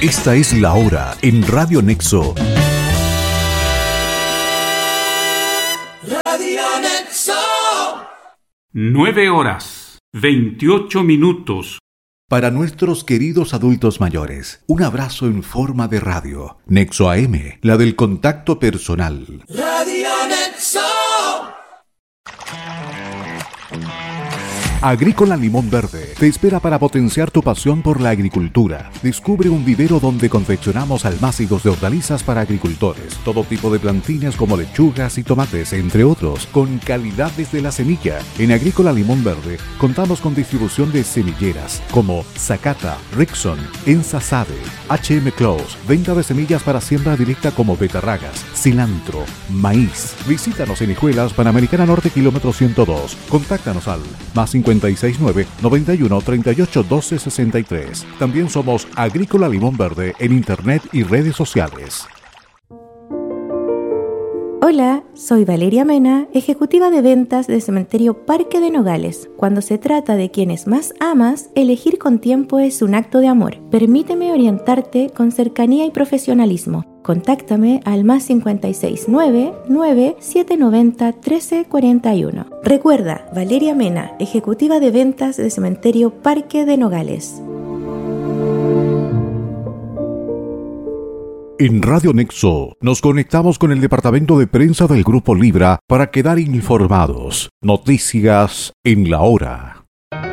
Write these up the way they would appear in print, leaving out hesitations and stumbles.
Esta es la hora en Radio Nexo. Radio Nexo. 9:28. Para nuestros queridos adultos mayores, un abrazo en forma de radio. Nexo AM, la del contacto personal. Radio Nexo. Agrícola Limón Verde te espera para potenciar tu pasión por la agricultura. Descubre un vivero donde confeccionamos almácigos de hortalizas para agricultores, todo tipo de plantines como lechugas y tomates, entre otros, con calidad desde la semilla. En Agrícola Limón Verde contamos con distribución de semilleras como Zacata, Rickson, Ensa Sade, HM Close, venta de semillas para siembra directa como betarragas, cilantro, maíz. Visítanos en Hijuelas, Panamericana Norte, kilómetro 102. Contáctanos al +569 91 38 12 63. También somos Agrícola Limón Verde en internet y redes sociales. Hola, soy Valeria Mena, ejecutiva de ventas de Cementerio Parque de Nogales. Cuando se trata de quienes más amas, elegir con tiempo es un acto de amor. Permíteme orientarte con cercanía y profesionalismo. Contáctame al +569 9790 1341. Recuerda, Valeria Mena, ejecutiva de ventas de Cementerio Parque de Nogales. En Radio Nexo nos conectamos con el departamento de prensa del Grupo Libra para quedar informados. Noticias en la hora.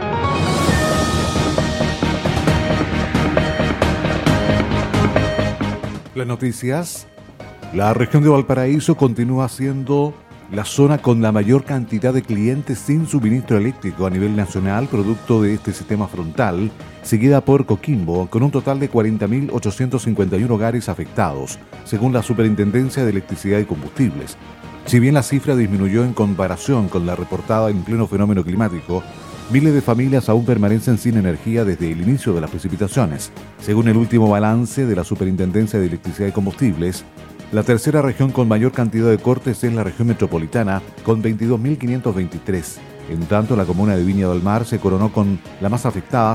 Las noticias. La región de Valparaíso continúa siendo la zona con la mayor cantidad de clientes sin suministro eléctrico a nivel nacional, producto de este sistema frontal, seguida por Coquimbo, con un total de 40.851 hogares afectados, según la Superintendencia de Electricidad y Combustibles. Si bien la cifra disminuyó en comparación con la reportada en pleno fenómeno climático, miles de familias aún permanecen sin energía desde el inicio de las precipitaciones. Según el último balance de la Superintendencia de Electricidad y Combustibles, la tercera región con mayor cantidad de cortes es la región metropolitana, con 22.523. En tanto, la comuna de Viña del Mar se coronó con la más afectada,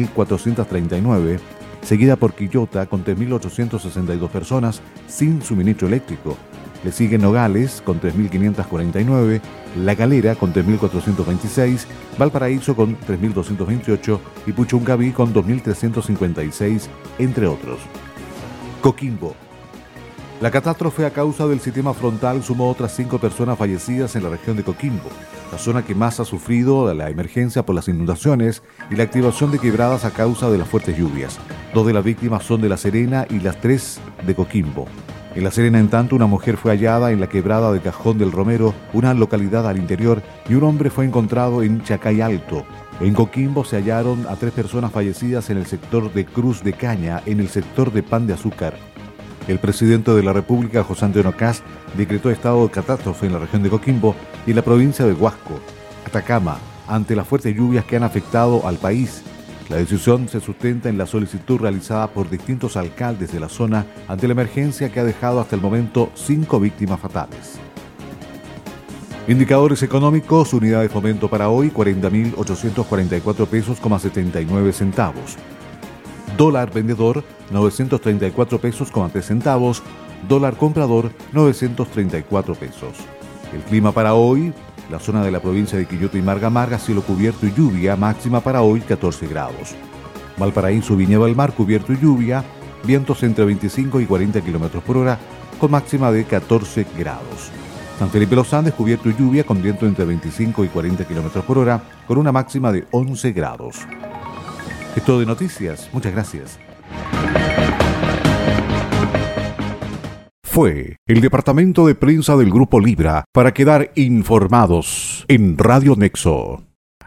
5.439, seguida por Quillota, con 3.862 personas sin suministro eléctrico. Le siguen Nogales, con 3.549, La Calera, con 3.426, Valparaíso, con 3.228 y Puchuncaví, con 2.356, entre otros. Coquimbo. La catástrofe a causa del sistema frontal sumó otras 5 personas fallecidas en la región de Coquimbo, la zona que más ha sufrido la emergencia por las inundaciones y la activación de quebradas a causa de las fuertes lluvias. 2 de las víctimas son de La Serena y las 3 de Coquimbo. En La Serena, en tanto, una mujer fue hallada en la quebrada de Cajón del Romero, una localidad al interior, y un hombre fue encontrado en Chacay Alto. En Coquimbo se hallaron a 3 personas fallecidas en el sector de Cruz de Caña, en el sector de Pan de Azúcar. El presidente de la República, José Antonio Kast, decretó estado de catástrofe en la región de Coquimbo y en la provincia de Huasco, Atacama, ante las fuertes lluvias que han afectado al país. La decisión se sustenta en la solicitud realizada por distintos alcaldes de la zona ante la emergencia que ha dejado hasta el momento 5 víctimas fatales. Indicadores económicos, unidad de fomento para hoy, 40.844 pesos, 79 centavos. Dólar vendedor, 934 pesos, 3 centavos. Dólar comprador, 934 pesos. El clima para hoy, la zona de la provincia de Quillota y Marga Marga, cielo cubierto y lluvia, máxima para hoy 14 grados. Valparaíso, Viña del Mar, cubierto y lluvia, vientos entre 25 y 40 kilómetros por hora, con máxima de 14 grados. San Felipe Los Andes, cubierto y lluvia, con viento entre 25 y 40 kilómetros por hora, con una máxima de 11 grados. Es todo de noticias. Muchas gracias. Fue el departamento de prensa del Grupo Libra para quedar informados en Radio Nexo.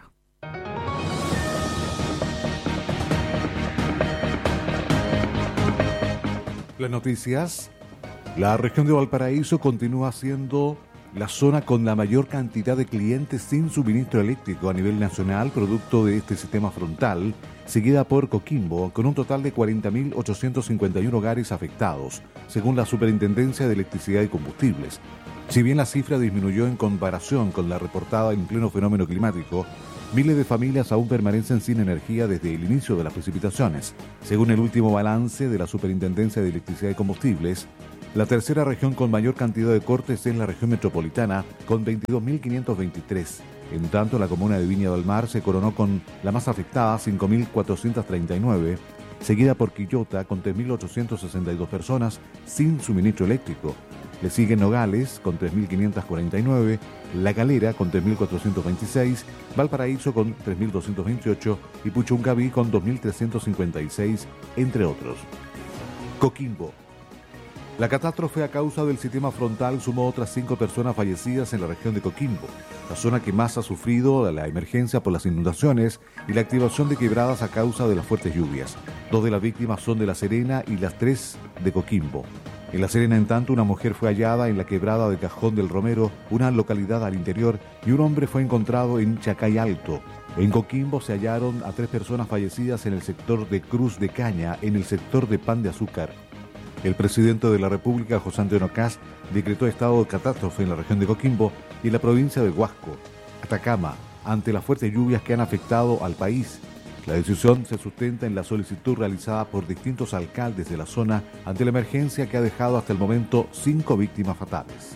Las noticias. La región de Valparaíso continúa siendo la zona con la mayor cantidad de clientes sin suministro eléctrico a nivel nacional, producto de este sistema frontal, seguida por Coquimbo, con un total de 40.851 hogares afectados, según la Superintendencia de Electricidad y Combustibles. Si bien la cifra disminuyó en comparación con la reportada en pleno fenómeno climático, Miles de familias aún permanecen sin energía desde el inicio de las precipitaciones. Según el último balance de la Superintendencia de Electricidad y Combustibles, la tercera región con mayor cantidad de cortes es la región metropolitana, con 22.523. En tanto, la comuna de Viña del Mar se coronó con la más afectada, 5.439, seguida por Quillota, con 3.862 personas sin suministro eléctrico. Le siguen Nogales, con 3.549, La Calera, con 3.426, Valparaíso, con 3.228 y Puchuncaví, con 2.356, entre otros. Coquimbo. La catástrofe a causa del sistema frontal sumó otras 5 personas fallecidas en la región de Coquimbo, la zona que más ha sufrido la emergencia por las inundaciones y la activación de quebradas a causa de las fuertes lluvias. 2 de las víctimas son de La Serena y las 3 de Coquimbo. En La Serena, en tanto, una mujer fue hallada en la quebrada de Cajón del Romero, una localidad al interior, y un hombre fue encontrado en Chacay Alto. En Coquimbo se hallaron a 3 personas fallecidas en el sector de Cruz de Caña, en el sector de Pan de Azúcar. El presidente de la República, José Antonio Kast, decretó estado de catástrofe en la región de Coquimbo y en la provincia de Huasco, Atacama, ante las fuertes lluvias que han afectado al país. La decisión se sustenta en la solicitud realizada por distintos alcaldes de la zona ante la emergencia que ha dejado hasta el momento 5 víctimas fatales.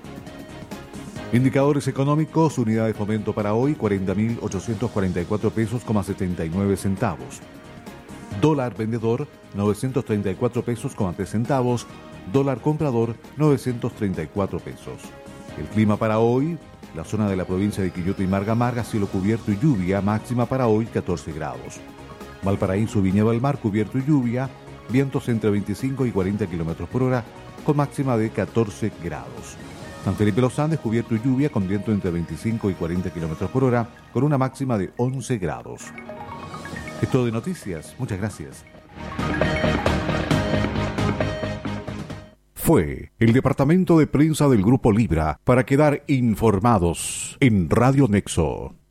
Indicadores económicos, unidad de fomento para hoy, 40.844 pesos, 79 centavos. Dólar vendedor, 934 pesos, 3 centavos. Dólar comprador, 934 pesos. El clima para hoy, la zona de la provincia de Quillota y Marga, cielo cubierto y lluvia, máxima para hoy 14 grados. Valparaíso, Viña del Mar, cubierto y lluvia, vientos entre 25 y 40 kilómetros por hora, con máxima de 14 grados. San Felipe Los Andes, cubierto y lluvia, con viento entre 25 y 40 kilómetros por hora, con una máxima de 11 grados. Es todo de noticias. Muchas gracias. Fue el departamento de prensa del Grupo Libra para quedar informados en Radio Nexo.